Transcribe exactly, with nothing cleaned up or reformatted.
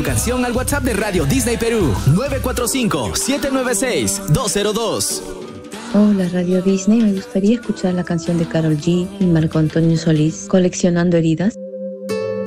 canción al WhatsApp de Radio Disney Perú, nueve cuatro cinco, siete nueve seis, dos cero dos. Hola Radio Disney, me gustaría escuchar la canción de Karol G y Marco Antonio Solís, Coleccionando Heridas.